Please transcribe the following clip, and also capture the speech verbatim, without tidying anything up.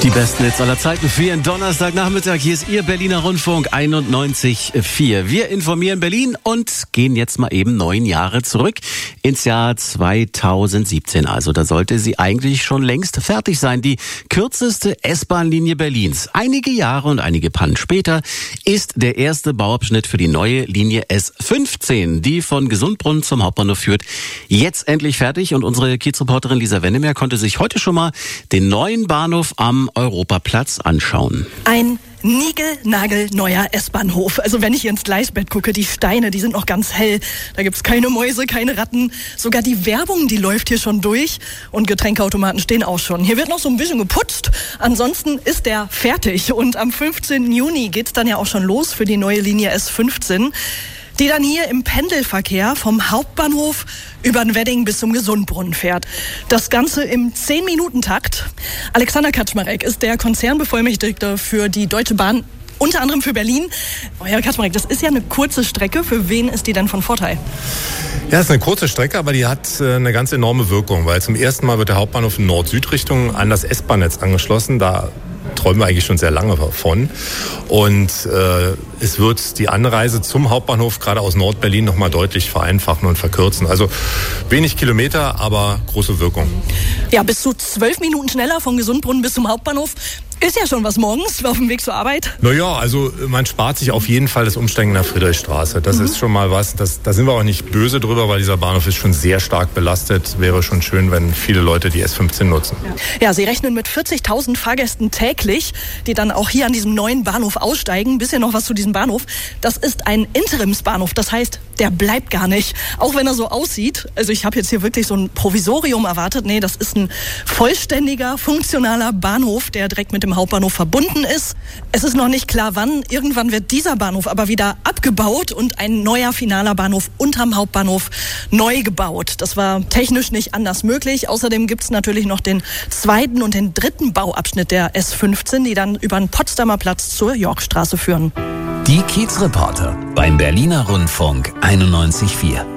Die besten Hits aller Zeiten für Ihren Donnerstagnachmittag. Hier ist Ihr Berliner Rundfunk einundneunzig Komma vier. Wir informieren Berlin und gehen jetzt mal eben neun Jahre zurück ins Jahr zweitausendsiebzehn. Also da sollte sie eigentlich schon längst fertig sein. Die kürzeste S-Bahn-Linie Berlins. Einige Jahre und einige Pannen später ist der erste Bauabschnitt für die neue Linie S fünfzehn, die von Gesundbrunnen zum Hauptbahnhof führt, jetzt endlich fertig. Und unsere Kiezreporterin Lisa Wennemer konnte sich heute schon mal den neuen Bahnhof am Europaplatz anschauen. Ein niegelnagelneuer S-Bahnhof. Also wenn ich hier ins Gleisbett gucke, die Steine, die sind noch ganz hell. Da gibt's keine Mäuse, keine Ratten. Sogar die Werbung, die läuft hier schon durch. Und Getränkeautomaten stehen auch schon. Hier wird noch so ein bisschen geputzt. Ansonsten ist der fertig. Und am fünfzehnten Juni geht's dann ja auch schon los für die neue Linie S fünfzehn. Die dann hier im Pendelverkehr vom Hauptbahnhof über den Wedding bis zum Gesundbrunnen fährt. Das Ganze im zehn-Minuten-Takt. Alexander Kaczmarek ist der Konzernbevollmächtigte für die Deutsche Bahn, unter anderem für Berlin. Oh, Herr Kaczmarek, das ist ja eine kurze Strecke. Für wen ist die denn von Vorteil? Ja, es ist eine kurze Strecke, aber die hat äh, eine ganz enorme Wirkung, weil zum ersten Mal wird der Hauptbahnhof in Nord-Süd-Richtung an das S-Bahn-Netz angeschlossen. Da träumen wir eigentlich schon sehr lange davon. Und äh, es wird die Anreise zum Hauptbahnhof gerade aus Nordberlin noch mal deutlich vereinfachen und verkürzen. Also wenig Kilometer, aber große Wirkung. Ja, bis zu zwölf Minuten schneller von Gesundbrunnen bis zum Hauptbahnhof. Ist ja schon was morgens auf dem Weg zur Arbeit. Naja, also man spart sich auf jeden Fall das Umsteigen nach Friedrichstraße. Das mhm. ist schon mal was. Das, da sind wir auch nicht böse drüber, weil dieser Bahnhof ist schon sehr stark belastet. Wäre schon schön, wenn viele Leute die S fünfzehn nutzen. Ja, ja, Sie rechnen mit vierzigtausend Fahrgästen täglich, die dann auch hier an diesem neuen Bahnhof aussteigen. Bisschen noch was zu diesem Bahnhof. Das ist ein Interimsbahnhof. Das heißt, der bleibt gar nicht. Auch wenn er so aussieht. Also ich habe jetzt hier wirklich so ein Provisorium erwartet. Nee, das ist ein vollständiger, funktionaler Bahnhof, der direkt mit dem Hauptbahnhof verbunden ist. Es ist noch nicht klar, wann. Irgendwann wird dieser Bahnhof aber wieder abgebaut und ein neuer finaler Bahnhof unterm Hauptbahnhof neu gebaut. Das war technisch nicht anders möglich. Außerdem gibt es natürlich noch den zweiten und den dritten Bauabschnitt der S fünfzehn, die dann über den Potsdamer Platz zur Yorkstraße führen. Die Kiezreporter beim Berliner Rundfunk einundneunzig Komma vier.